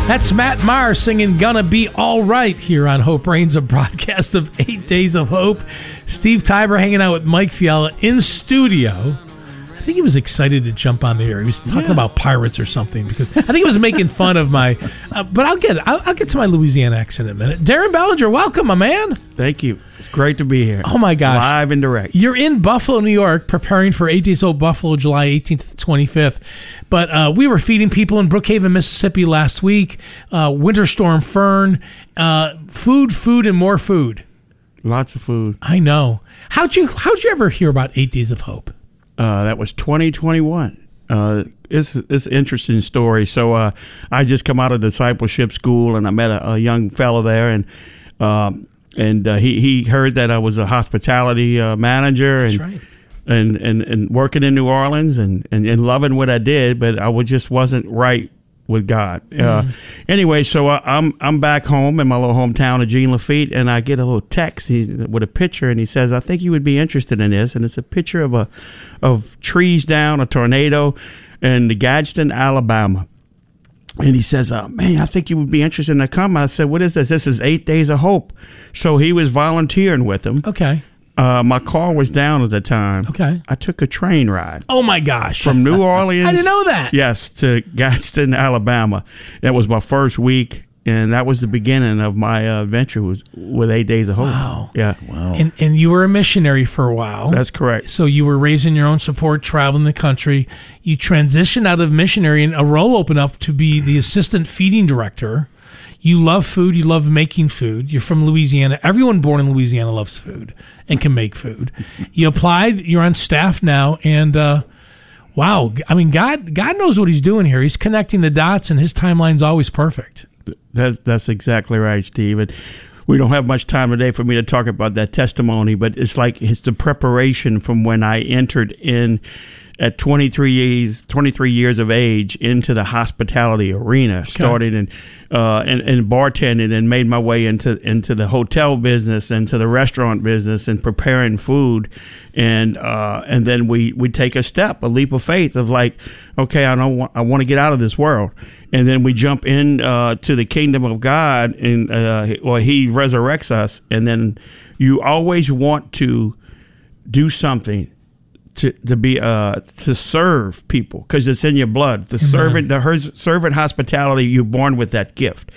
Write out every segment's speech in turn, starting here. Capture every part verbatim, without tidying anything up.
That's Matt Maher singing Gonna Be All Right here on Hope Reigns, a broadcast of Eight Days of Hope. Steve Tiber hanging out with Mike Fiala in studio. I think he was excited to jump on the air. He was talking yeah. about pirates or something because I think he was making fun of my. Uh, but I'll get I'll, I'll get to my Louisiana accent in a minute. Darren Bellinger, welcome, my man. Thank you. It's great to be here. Oh my gosh, live and direct. You're in Buffalo, New York, preparing for Eight Days Old Buffalo, July eighteenth to twenty-fifth. But uh, we were feeding people in Brookhaven, Mississippi last week. Uh, Winter Storm Fern, uh, food, food, and more food. Lots of food. I know. How'd you How'd you ever hear about Eight Days of Hope? Uh, that was twenty twenty-one. Uh, it's it's an interesting story. So uh, I just come out of discipleship school, and I met a, a young fellow there, and um, and uh, he he heard that I was a hospitality uh, manager, That's and, right. and and and working in New Orleans, and, and, and loving what I did, but I would just wasn't right with God. Uh, Mm-hmm. Anyway, so I, I'm I'm back home in my little hometown of Jean Lafitte, and I get a little text he, with a picture, and he says, "I think you would be interested in this." And it's a picture of a of trees down, a tornado, in Gadsden, Alabama. And he says, uh, "Man, I think you would be interested in to come." I said, "What is this?" This is Eight Days of Hope. So he was volunteering with them. Okay. Uh, my car was down at the time. Okay. I took a train ride. Oh my gosh. From New Orleans. I didn't know that. Yes, to Gadsden, Alabama. That was my first week, and that was the beginning of my uh, venture with, with Eight Days of Hope. Wow. Yeah. Wow. And and you were a missionary for a while. That's correct. So you were raising your own support, traveling the country. You transitioned out of missionary, and a role opened up to be the assistant feeding director. You love food. You love making food. You're from Louisiana. Everyone born in Louisiana loves food and can make food. You applied. You're on staff now, and uh, wow, I mean, God, God knows what He's doing here. He's connecting the dots, and His timeline's always perfect. That's that's exactly right, Steve. And we don't have much time today for me to talk about that testimony, but it's like it's the preparation from when I entered in at twenty-three years, twenty-three years of age into the hospitality arena, okay. started in uh, and, and bartending, and made my way into into the hotel business, into the restaurant business, and preparing food, and uh, and then we we take a step, a leap of faith of like, okay, I don't want, I want to get out of this world, and then we jump in uh, to the kingdom of God, and uh, or He resurrects us, and then you always want to do something. To, to be uh to serve people because it's in your blood. The Amen. servant, the her, servant hospitality. You're born with that gift.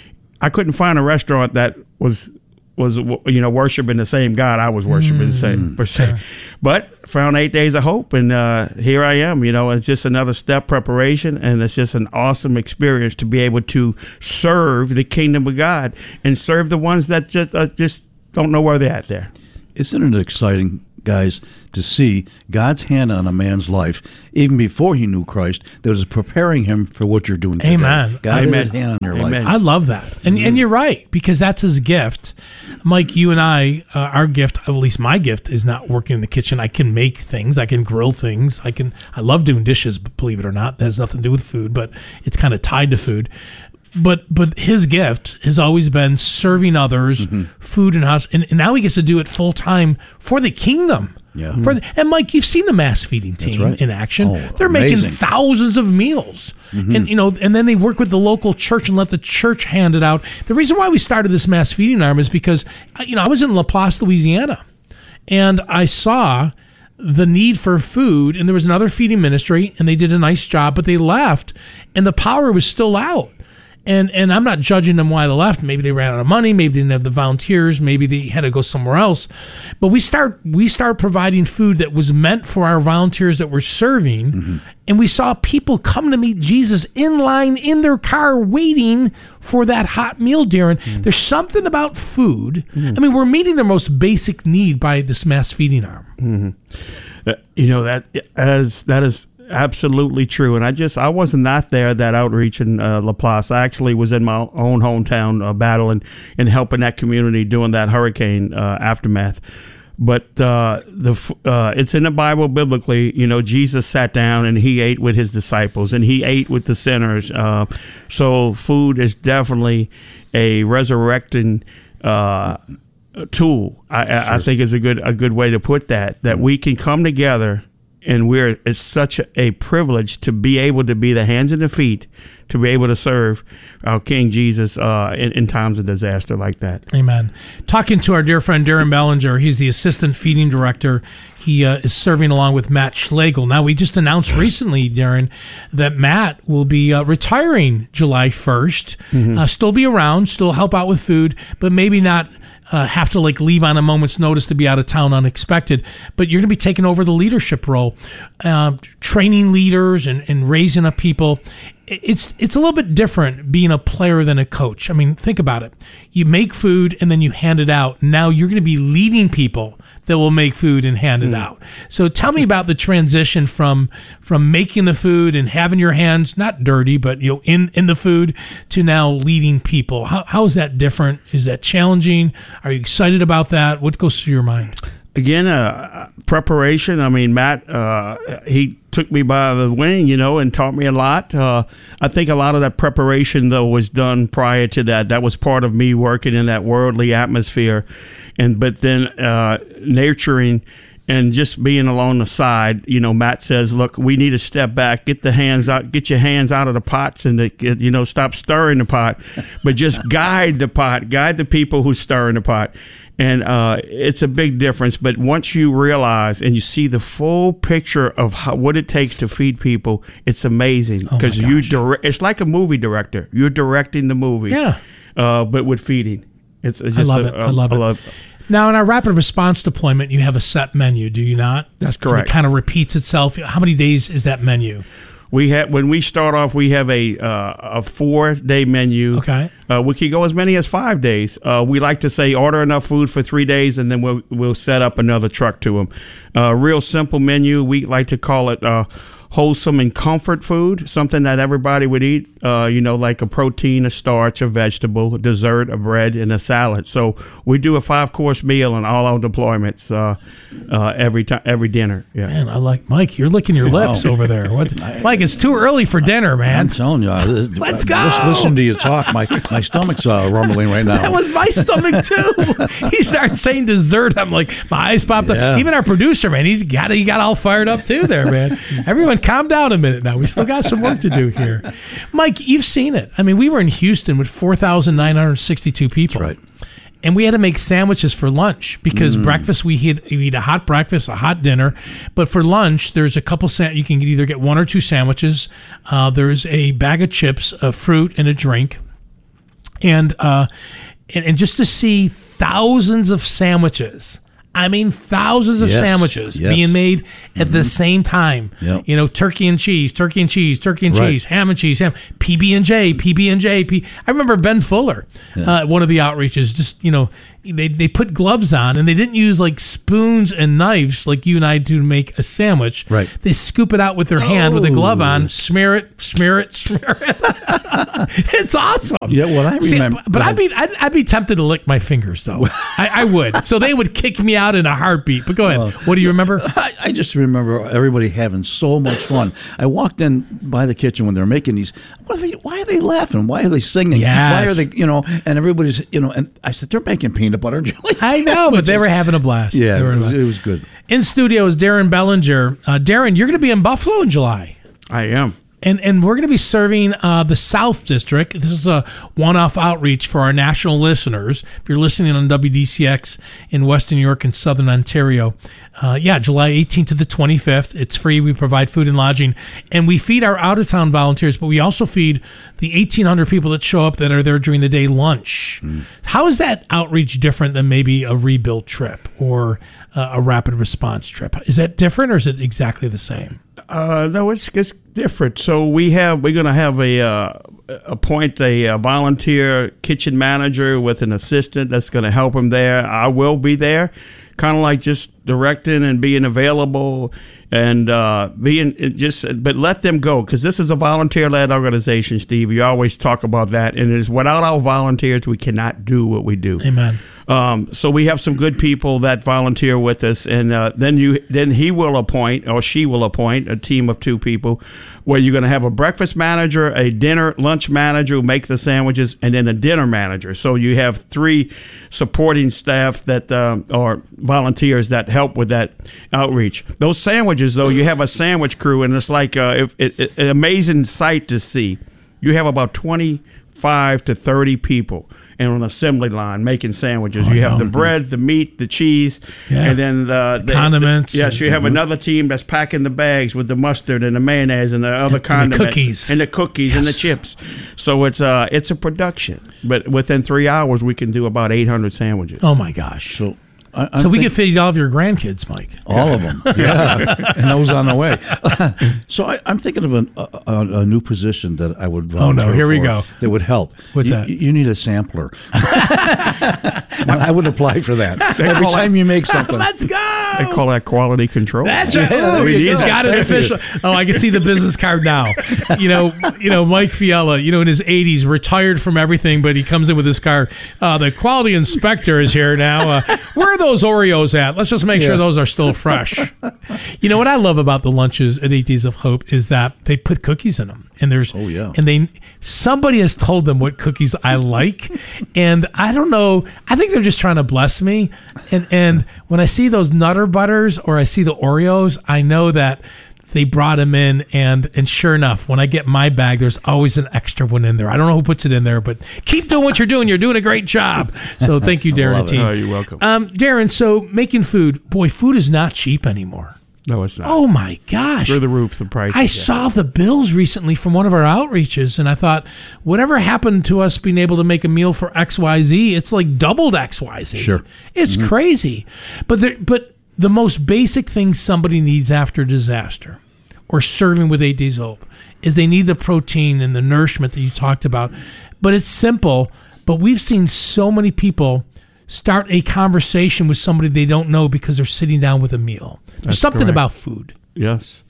I couldn't find a restaurant that was was you know worshiping the same God I was worshiping, mm, the same per se. Sure. But found Eight Days of Hope, and uh, here I am. You know, it's just another step preparation, and it's just an awesome experience to be able to serve the kingdom of God and serve the ones that just uh, just don't know where they're at there. Isn't it exciting, guys, to see God's hand on a man's life even before he knew Christ that was preparing him for what you're doing today? Amen. God Amen. had His hand on your Amen. life. I love that. And mm-hmm. and you're right, because that's His gift. Mike, you and I, uh, our gift, at least my gift, is not working in the kitchen. I can make things. I can grill things. I can. I love doing dishes, believe it or not. That has nothing to do with food, but it's kind of tied to food. But but his gift has always been serving others, mm-hmm. food and house, and, and now he gets to do it full time for the kingdom. Yeah. For the, and Mike, you've seen the mass feeding team right. in action. Oh, They're amazing. making thousands of meals, mm-hmm. and you know, and then they work with the local church and let the church hand it out. The reason why we started this mass feeding arm is because you know I was in La Place, Louisiana, and I saw the need for food, and there was another feeding ministry, and they did a nice job, but they left, and the power was still out. And and I'm not judging them why they left. Maybe they ran out of money. Maybe they didn't have the volunteers. Maybe they had to go somewhere else. But we start we start providing food that was meant for our volunteers that we're serving. Mm-hmm. And we saw people come to meet Jesus in line in their car waiting for that hot meal, Darren. Mm-hmm. There's something about food. Mm-hmm. I mean, we're meeting their most basic need by this mass feeding arm. Mm-hmm. Uh, you know, that as that is absolutely true. And I just, I wasn't not there, that outreach in uh, La Place. I actually was in my own hometown uh, battling and helping that community during that hurricane uh, aftermath. But uh, the uh, it's in the Bible biblically, you know, Jesus sat down and He ate with His disciples and He ate with the sinners. Uh, so food is definitely a resurrecting uh, tool. I, sure. I think is a good a good way to put that, that we can come together and we're it's such a, a privilege to be able to be the hands and the feet to be able to serve our King Jesus uh, in, in times of disaster like that. Amen. Talking to our dear friend Darren Bellinger, he's the assistant feeding director. He uh, is serving along with Matt Schlegel. Now, we just announced recently, Darren, that Matt will be uh, retiring July first. Mm-hmm. Uh, still be around, still help out with food, but maybe not Uh, have to like leave on a moment's notice to be out of town unexpected, but you're going to be taking over the leadership role, uh, training leaders and, and raising up people. It's it's a little bit different being a player than a coach. I mean, think about it. You make food and then you hand it out. Now you're going to be leading people that will make food and hand it mm. out. So tell me about the transition from from making the food and having your hands not dirty, but you know in, in the food to now leading people. How how is that different? Is that challenging? Are you excited about that? What goes through your mind? Again, uh, preparation. I mean, Matt, uh, he took me by the wing, you know, and taught me a lot. Uh, I think a lot of that preparation, though, was done prior to that. That was part of me working in that worldly atmosphere. And but then uh, nurturing and just being along the side, you know, Matt says, look, we need to step back, get the hands out, get your hands out of the pots and, the, you know, stop stirring the pot, but just guide the pot, guide the people who stir in the pot. And uh, it's a big difference. But once you realize and you see the full picture of how, what it takes to feed people, it's amazing. Because oh you direct, it's like a movie director. You're directing the movie, yeah. Uh, but with feeding. It's, it's I just love a, it. I love a, it. a love, Now, in our rapid response deployment, you have a set menu, do you not? That's correct. And it kind of repeats itself. How many days is that menu? We have when we start off, we have a uh, a four day menu. Okay, uh, we can go as many as five days. Uh, we like to say order enough food for three days, and then we'll we'll set up another truck to them. Uh, real simple menu. We like to call it uh, wholesome and comfort food, something that everybody would eat. Uh, you know, like a protein, a starch, a vegetable, a dessert, a bread, and a salad. So we do a five course meal in all our deployments uh, uh, every time, every dinner. Yeah. Man, I like Mike. You're licking your lips over there. What, Mike? It's too early for dinner, man. I'm telling you, this, let's go. Just listen to you talk. My my stomach's uh, rumbling right now. That was my stomach too. He starts saying dessert. I'm like, my eyes popped yeah. up. Even our producer, man, he's got he got all fired up too there, man. Everyone, calm down a minute now. We still got some work to do here. Mike, you've seen it. I mean, we were in Houston with four thousand nine hundred sixty-two people. That's right. And we had to make sandwiches for lunch because mm. breakfast, we eat, we eat a hot breakfast, a hot dinner. But for lunch, there's a couple, sa- you can either get one or two sandwiches. Uh, there's a bag of chips, a fruit, and a drink. And, uh, and, and just to see thousands of sandwiches, I mean, thousands of yes, sandwiches yes. being made at mm-hmm. the same time. Yep. You know, turkey and cheese, turkey and cheese, turkey and right. cheese, ham and cheese, ham, P B and J, P B and J. P- I remember Ben Fuller, yeah. uh, one of the outreaches, just, you know, they they put gloves on and they didn't use like spoons and knives like you and I do to make a sandwich. Right. They scoop it out with their oh. hand with a glove on, smear it, smear it, smear it. It's awesome. Yeah, well, I remember. See, but I'd be I'd, I'd be tempted to lick my fingers though. I, I would. So they would kick me out in a heartbeat. But go ahead. Uh, what do you remember? I, I just remember everybody having so much fun. I walked in by the kitchen when they were making these. What are they, why are they laughing? Why are they singing? Yes. Why are they? You know, and everybody's. You know, and I said they're making peanut butter and jelly. I know, but they were having a blast. Yeah, it was, blast. it was good. In studio is Darren Bellinger. Uh, Darren, you're going to be in Buffalo in July. I am. And and we're going to be serving uh, the South District. This is a one-off outreach for our national listeners. If you're listening on W D C X in Western New York and Southern Ontario, uh, yeah, July eighteenth to the twenty-fifth. It's free. We provide food and lodging. And we feed our out-of-town volunteers, but we also feed the eighteen hundred people that show up that are there during the day lunch. Mm. How is that outreach different than maybe a rebuild trip or uh, a rapid response trip? Is that different or is it exactly the same? Uh, no, it's it's different. So we have we're going to have a uh, appoint a, a volunteer kitchen manager with an assistant that's going to help him there. I will be there, kind of like just directing and being available and uh, being just. But let them go because this is a volunteer-led organization, Steve. You always talk about that, and it's without our volunteers, we cannot do what we do. Amen. Um, so we have some good people that volunteer with us, and uh, then you then he will appoint or she will appoint a team of two people, where you're going to have a breakfast manager, a dinner lunch manager who make the sandwiches, and then a dinner manager. So you have three supporting staff that uh, are volunteers that help with that outreach. Those sandwiches, though, you have a sandwich crew, and it's like uh, if, it, it, an amazing sight to see. You have about twenty-five to thirty people and an assembly line making sandwiches. Oh, you have no. the bread, the meat, the cheese, yeah. and then the, the condiments. Yes, you have mm-hmm. another team that's packing the bags with the mustard and the mayonnaise and the other and, condiments. And the cookies. And the cookies yes. and the chips. So it's uh it's a production. But within three hours, we can do about eight hundred sandwiches. Oh, my gosh. So I, so we can feed all of your grandkids, Mike. All of them, yeah, and those on the way. So I, I'm thinking of an, a, a, a new position that I would volunteer Oh no, here for we go. That would help. What's you, that? You need a sampler. I would apply for that. Every time that, you make something. Let's go. They call that quality control. That's right. Yeah, it's got an official. Oh, I can see the business card now. You know, you know, Mike Fiala. You know, in his eighties, retired from everything, but he comes in with his card. Uh, the quality inspector is here now. Uh, where are those Oreos at? Let's just make yeah. sure those are still fresh. You know what I love about the lunches at Eight Days of Hope is that they put cookies in them, and there's oh yeah, and they somebody has told them what cookies I like, and I don't know. I think they're just trying to bless me, and and when I see those Nutter Butters or I see the Oreos, I know that they brought them in, and and sure enough, when I get my bag, there's always an extra one in there. I don't know who puts it in there, but keep doing what you're doing. You're doing a great job. So thank you, Darren and team. Oh, you're welcome. Um, Darren, so making food, boy, food is not cheap anymore. No, it's not. Oh, my gosh. Through the roof, the price. I yeah. saw the bills recently from one of our outreaches, and I thought, whatever happened to us being able to make a meal for X Y Z, it's like doubled X Y Z. Sure. It's mm-hmm. crazy. But there, but the most basic thing somebody needs after disaster or serving with Eight Days Hope is they need the protein and the nourishment that you talked about. But it's simple, but we've seen so many people start a conversation with somebody they don't know because they're sitting down with a meal. There's That's something correct. about food. Yes.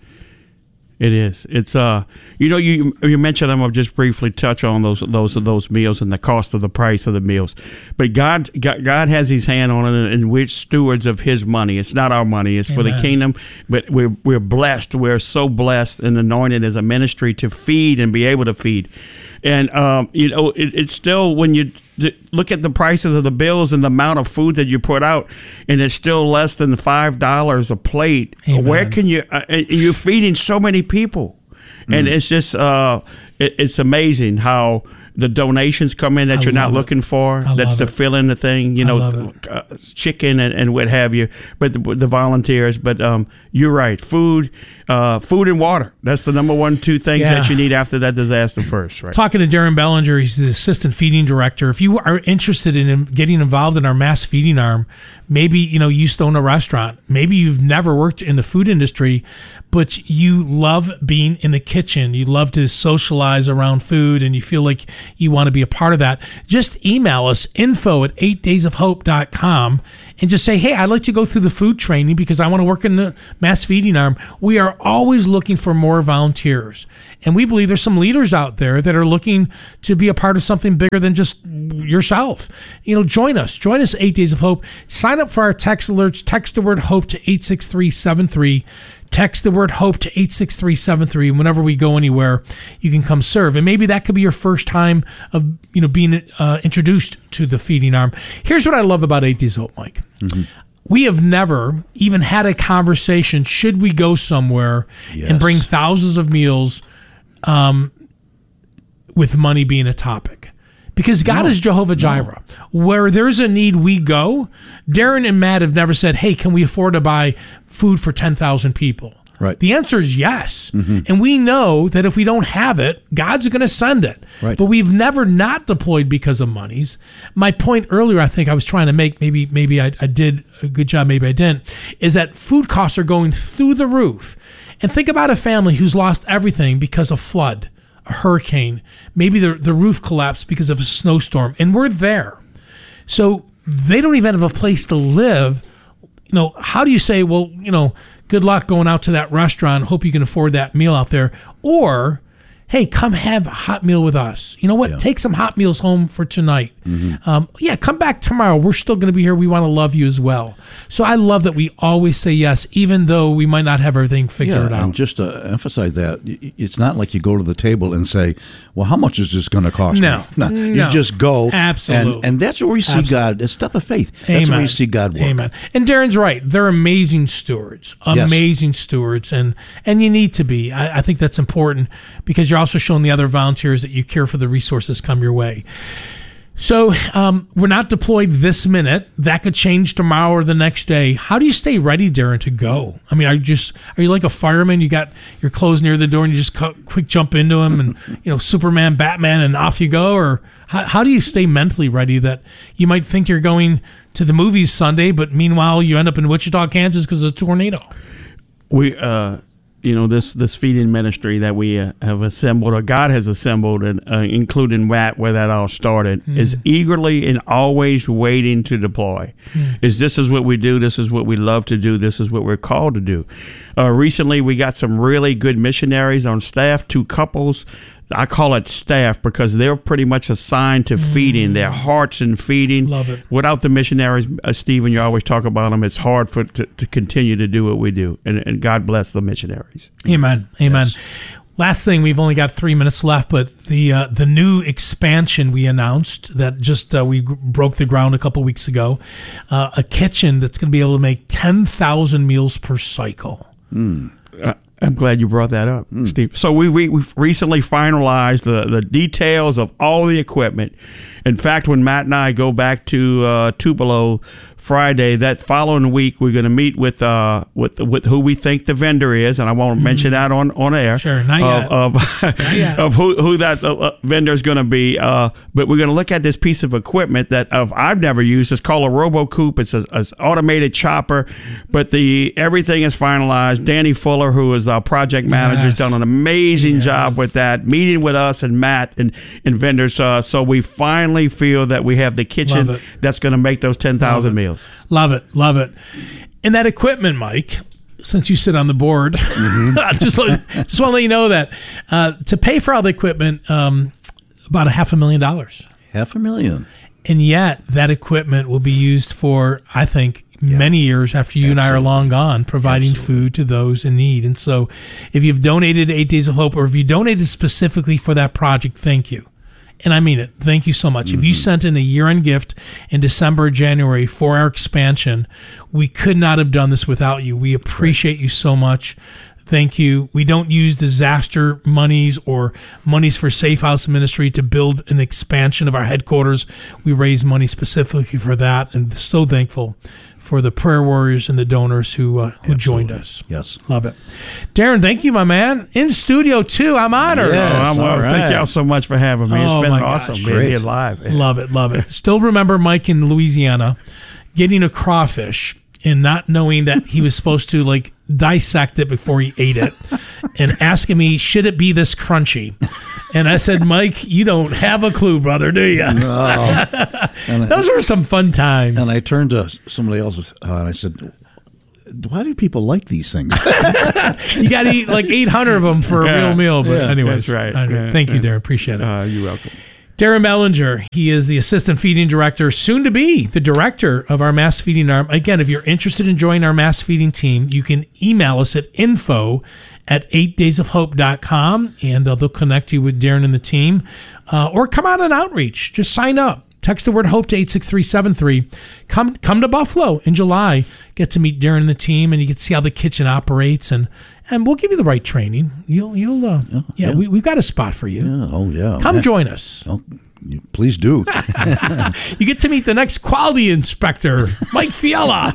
It is. It's uh, you know, you you mentioned. I'm gonna just briefly touch on those those those meals and the cost of the price of the meals. But God, God, God has His hand on it, and we're stewards of His money. It's not our money. It's Amen. For the kingdom. But we're we're blessed. We're so blessed and anointed as a ministry to feed and be able to feed. And um, you know, it, it's still when you look at the prices of the bills and the amount of food that you put out, and it's still less than five dollars a plate. Amen. Where can you? Uh, you're feeding so many people, mm. and it's just uh, it, it's amazing how the donations come in that I you're not looking it. for. I That's to it. fill in the thing, you I know, uh, chicken and, and what have you. But the, the volunteers. But um, you're right. Food, uh, food and water. That's the number one two things yeah. that you need after that disaster first. Right. Talking to Darren Bellinger, he's the assistant feeding director. If you are interested in getting involved in our mass feeding arm, maybe you know you used to own a restaurant. Maybe you've never worked in the food industry, but you love being in the kitchen. You love to socialize around food, and you feel like you want to be a part of that. Just email us, info at eight days of hope dot com, and just say, hey, I'd like to go through the food training because I want to work in the mass feeding arm. We are always looking for more volunteers. And we believe there's some leaders out there that are looking to be a part of something bigger than just yourself. You know, join us. Join us at Eight Days of Hope. Sign up for our text alerts. Text the word HOPE to eight six three seven three. Text the word HOPE to eight six three seven three. And whenever we go anywhere, you can come serve. And maybe that could be your first time of, you know, being uh, introduced to the feeding arm. Here's what I love about Eight Days of Hope, Mike. Mm-hmm. We have never even had a conversation, should we go somewhere yes. and bring thousands of meals um, with money being a topic. Because God no, is Jehovah Jireh. No. Where there's a need, we go. Darren and Matt have never said, hey, can we afford to buy food for ten thousand people? Right. The answer is yes. Mm-hmm. And we know that if we don't have it, God's going to send it. Right. But we've never not deployed because of monies. My point earlier, I think I was trying to make, maybe maybe I, I did a good job, maybe I didn't, is that food costs are going through the roof. And think about a family who's lost everything because of flood, a hurricane, maybe the, the roof collapsed because of a snowstorm, and we're there. So they don't even have a place to live. You know, how do you say, well, you know, good luck going out to that restaurant, hope you can afford that meal out there? Or, hey, come have a hot meal with us. You know what? Yeah. Take some hot meals home for tonight. Mm-hmm. Um, yeah, come back tomorrow. We're still going to be here. We want to love you as well. So I love that we always say yes, even though we might not have everything figured yeah, out. And just to emphasize that, y- it's not like you go to the table and say, well, how much is this going to cost No. me? No, No. you just go. Absolutely. And, and that's where we see Absolutely. God. It's a step of faith. That's Amen. where we see God work. Amen. And Darren's right. They're amazing stewards, Yes. amazing stewards, and and you need to be. I, I think that's important because you're also showing the other volunteers that you care for the resources come your way. So um, we're not deployed this minute. That could change tomorrow or the next day. How do you stay ready, Darren, to go? I mean, are you just are you like a fireman? You got your clothes near the door and you just cu- quick jump into them and you know Superman, Batman, and off you go? Or how, how do you stay mentally ready that you might think you're going to the movies Sunday, but meanwhile you end up in Wichita, Kansas because of a tornado? We, uh, you know, this this feeding ministry that we uh, have assembled, or God has assembled, and uh, including Matt, where that all started, mm. is eagerly and always waiting to deploy. Mm. Is this is what we do. This is what we love to do. This is what we're called to do. Uh, recently, we got some really good missionaries on staff, two couples. I call it staff because they're pretty much assigned to mm. feeding, their hearts in feeding. Love it. Without the missionaries, uh, Stephen, you always talk about them. It's hard for to, to continue to do what we do, and, and God bless the missionaries. Amen. Amen. Yes. Last thing, we've only got three minutes left, but the uh, the new expansion we announced that just uh, we g- broke the ground a couple weeks ago, uh, a kitchen that's going to be able to make ten thousand meals per cycle. Mm. Uh, I'm glad you brought that up, mm. Steve. So we, we we recently finalized the, the details of all the equipment. In fact, when Matt and I go back to uh, Tupelo Friday, that following week, we're going to meet with uh with with who we think the vendor is, and I won't mm. mention that on, on air. Sure, not yet. Of, of, not yet. of who who that uh, vendor is going to be. Uh, but we're going to look at this piece of equipment that of I've never used. It's called a RoboCoop. It's an automated chopper, but the everything is finalized. Danny Fuller, who is our project manager, has Yes. done an amazing Yes. job with that, meeting with us and Matt and, and vendors. Uh, so we finally feel that we have the kitchen Love it. that's going to make those ten thousand meals. Love it. Love it. And that equipment, Mike, since you sit on the board, mm-hmm. just, let, just want to let you know that uh, to pay for all the equipment, um, about a half a million dollars. Half a million. And yet that equipment will be used for, I think, yeah. many years after you Absolutely. and I are long gone, providing Absolutely. food to those in need. And so if you've donated to Eight Days of Hope, or if you donated specifically for that project, thank you. And I mean it. Thank you so much. Mm-hmm. If you sent in a year-end gift in December or January for our expansion, we could not have done this without you. We appreciate right. you so much. Thank you. We don't use disaster monies or monies for Safe House Ministry to build an expansion of our headquarters. We raise money specifically for that, and so thankful for the prayer warriors and the donors who uh, who Absolutely. joined us. Yes. Love it. Darren, thank you, my man. In studio, too. I'm honored. Yes, oh, I'm, all right. Thank y'all so much for having me. It's oh been my awesome gosh. being Great. here live. Love it, love it. Still remember Mike in Louisiana getting a crawfish and not knowing that he was supposed to like dissect it before he ate it and asking me, should it be this crunchy? And I said, Mike, you don't have a clue, brother, do you? No. Those were some fun times. And I turned to somebody else uh, and I said, why do people like these things? You got to eat like eight hundred of them for a yeah, real meal. But yeah, anyways, that's right. I, Yeah, thank yeah. you, Darren. Appreciate it. Uh, you're welcome. Darren Bellinger, he is the assistant feeding director, soon to be the director of our mass feeding arm. Again, if you're interested in joining our mass feeding team, you can email us at info at eight days of hope dot com, and uh, they'll connect you with Darren and the team. Uh, or come out on outreach. Just sign up. Text the word HOPE to eight six three seven three. Come come to Buffalo in July. Get to meet Darren and the team, and you can see how the kitchen operates, and and we'll give you the right training. You'll you'll uh, yeah, yeah, yeah. We, we've got a spot for you. Yeah, oh yeah. Come yeah. join us. Oh, you, please do. You get to meet the next quality inspector, Mike Fiala.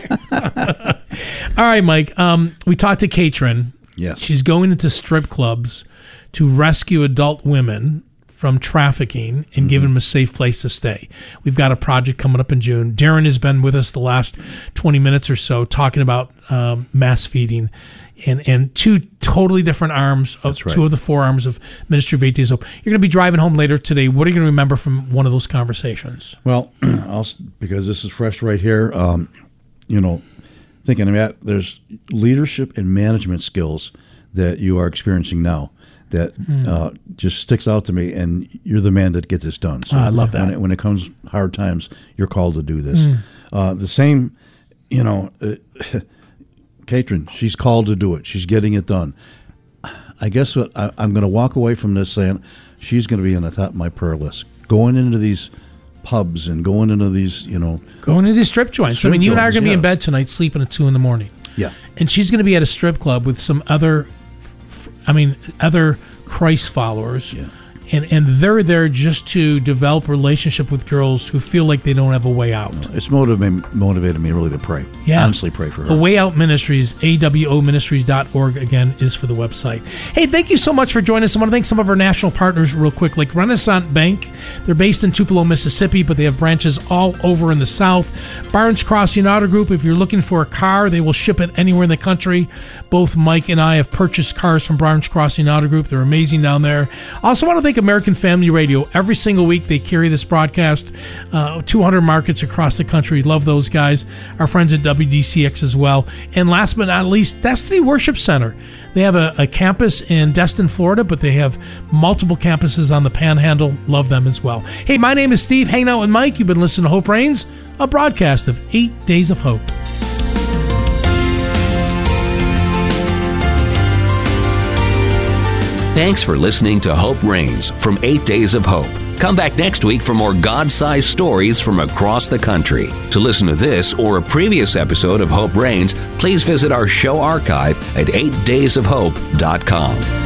All right, Mike. Um, we talked to Katrin. Yes. She's going into strip clubs to rescue adult women from trafficking and mm-hmm. give them a safe place to stay. We've got a project coming up in June. Darren has been with us the last twenty minutes or so talking about um, mass feeding and, and two totally different arms, of right. two of the four arms of Ministry of Eight Days Hope. You're going to be driving home later today. What are you going to remember from one of those conversations? Well, I'll, because this is fresh right here, um, you know, thinking about there's leadership and management skills that you are experiencing now that mm. uh, just sticks out to me, and you're the man that gets this done. So oh, I love that. When it, when it comes hard times, you're called to do this. Mm. Uh, the same, you know, uh, Katrin, she's called to do it. She's getting it done. I guess what I, I'm going to walk away from this saying she's going to be on the top of my prayer list. Going into these pubs and going into these, you know, going into these strip joints. Strip I mean, you and I are going to yeah. be in bed tonight, sleeping at two in the morning. Yeah, and she's going to be at a strip club with some other, I mean, other Christ followers. Yeah. And and they're there just to develop a relationship with girls who feel like they don't have a way out. It's motivated, motivated me really to pray. Yeah. Honestly pray for her. The Way Out Ministries, A W O ministries dot org, again, is for the website. Hey, thank you so much for joining us. I want to thank some of our national partners real quick, like Renaissance Bank. They're based in Tupelo, Mississippi, but they have branches all over in the South. Barnes Crossing Auto Group, if you're looking for a car, they will ship it anywhere in the country. Both Mike and I have purchased cars from Barnes Crossing Auto Group. They're amazing down there. Also want to thank American Family Radio. Every single week they carry this broadcast, uh, two hundred markets across the country. Love those guys. Our friends at W D C X as well. And last but not least, Destiny Worship Center. They have a, a campus in Destin, Florida, but they have multiple campuses on the Panhandle. Love them as well. Hey, my name is Steve, hanging out with Mike. You've been listening to Hope Reigns, a broadcast of Eight Days of Hope. Thanks for listening to Hope Reigns from Eight Days of Hope. Come back next week for more God-sized stories from across the country. To listen to this or a previous episode of Hope Reigns, please visit our show archive at eight days of hope dot com.